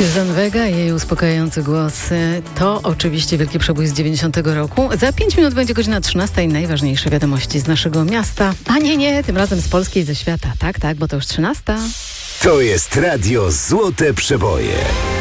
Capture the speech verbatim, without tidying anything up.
Susan Vega i jej uspokajający głos. To oczywiście wielki przebój z dziewięćdziesiątego roku. Za pięć minut będzie godzina trzynasta i najważniejsze wiadomości z naszego miasta. A nie, nie, tym razem z Polski i ze świata. Tak, tak, bo to już trzynasta. To jest Radio Złote Przeboje.